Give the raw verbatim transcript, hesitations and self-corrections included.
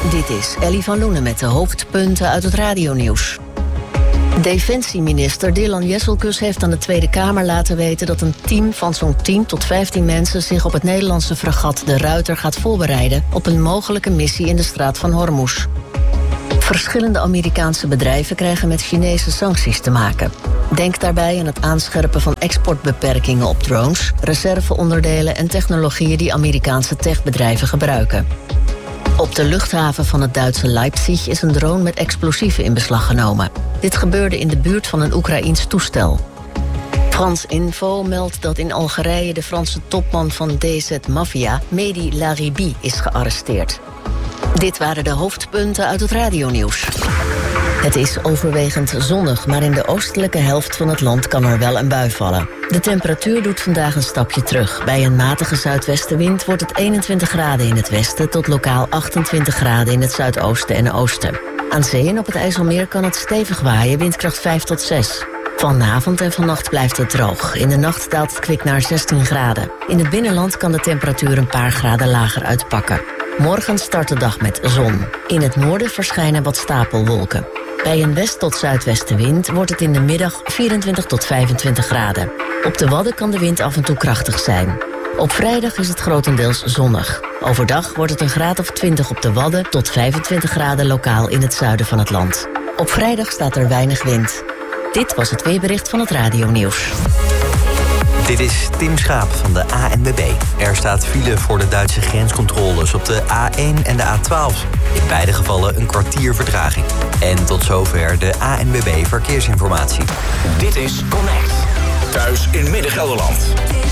Dit is Ellie van Loenen met de hoofdpunten uit het radionieuws. Defensieminister Dylan Jesselkus heeft aan de Tweede Kamer laten weten dat een team van zo'n tien tot vijftien mensen zich op het Nederlandse fregat De Ruiter gaat voorbereiden op een mogelijke missie in de straat van Hormuz. Verschillende Amerikaanse bedrijven krijgen met Chinese sancties te maken. Denk daarbij aan het aanscherpen van exportbeperkingen op drones, reserveonderdelen en technologieën die Amerikaanse techbedrijven gebruiken. Op de luchthaven van het Duitse Leipzig is een drone met explosieven in beslag genomen. Dit gebeurde in de buurt van een Oekraïens toestel. Frans Info meldt dat in Algerije de Franse topman van D Z Mafia, Mehdi Laribi, is gearresteerd. Dit waren de hoofdpunten uit het radionieuws. Het is overwegend zonnig, maar in de oostelijke helft van het land kan er wel een bui vallen. De temperatuur doet vandaag een stapje terug. Bij een matige zuidwestenwind wordt het eenentwintig graden in het westen tot lokaal achtentwintig graden in het zuidoosten en oosten. Aan zee en op het IJsselmeer kan het stevig waaien, windkracht vijf tot zes. Vanavond en vannacht blijft het droog. In de nacht daalt het kwik naar zestien graden. In het binnenland kan de temperatuur een paar graden lager uitpakken. Morgen start de dag met zon. In het noorden verschijnen wat stapelwolken. Bij een west- tot zuidwestenwind wordt het in de middag vierentwintig tot vijfentwintig graden. Op de Wadden kan de wind af en toe krachtig zijn. Op vrijdag is het grotendeels zonnig. Overdag wordt het een graad of twintig op de Wadden tot vijfentwintig graden lokaal in het zuiden van het land. Op vrijdag staat er weinig wind. Dit was het weerbericht van het radionieuws. Dit is Tim Schaap van de A N W B. Er staat file voor de Duitse grenscontroles op de A één en de A twaalf. In beide gevallen een kwartier vertraging. En tot zover de A N W B Verkeersinformatie. Dit is Connect. Thuis in Midden-Gelderland.